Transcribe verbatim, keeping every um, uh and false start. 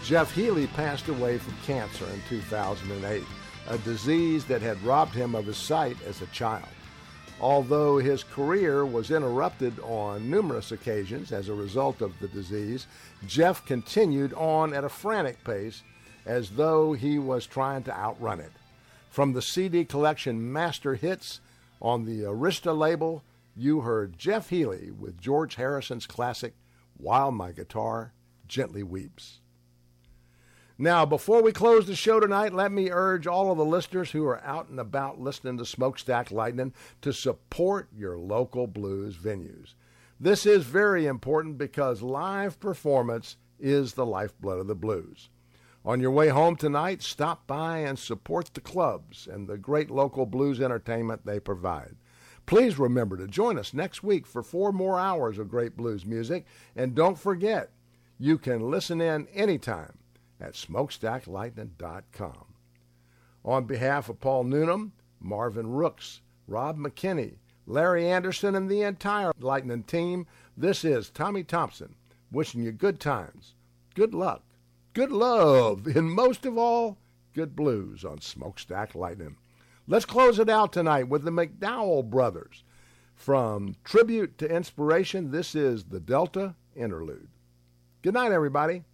Jeff Healey passed away from cancer in two thousand eight, a disease that had robbed him of his sight as a child. Although his career was interrupted on numerous occasions as a result of the disease, Jeff continued on at a frantic pace as though he was trying to outrun it. From the C D collection Master Hits on the Arista label, you heard Jeff Healey with George Harrison's classic, While My Guitar Gently Weeps. Now, before we close the show tonight, let me urge all of the listeners who are out and about listening to Smokestack Lightning to support your local blues venues. This is very important because live performance is the lifeblood of the blues. On your way home tonight, stop by and support the clubs and the great local blues entertainment they provide. Please remember to join us next week for four more hours of great blues music. And don't forget, you can listen in anytime at smokestack lightning dot com. On behalf of Paul Noonan, Marvin Rooks, Rob McKinney, Larry Anderson, and the entire Lightning team, this is Tommy Thompson wishing you good times, good luck, good love, and most of all, good blues on Smokestack Lightning. Let's close it out tonight with the McDowell Brothers. From Tribute to Inspiration, this is the Delta Interlude. Good night, everybody.